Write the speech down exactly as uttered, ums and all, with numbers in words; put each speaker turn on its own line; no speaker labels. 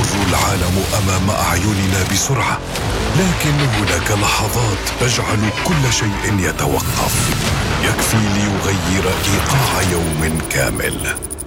يمر العالم أمام أعيننا بسرعة، لكن هناك لحظات تجعل كل شيء يتوقف، يكفي ليغير إيقاع يوم كامل.